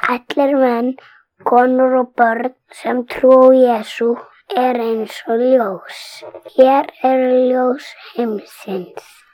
Allir menn, konur og börn sem trúa á Jesú eins og ljós. Hér eru ljós heimsins.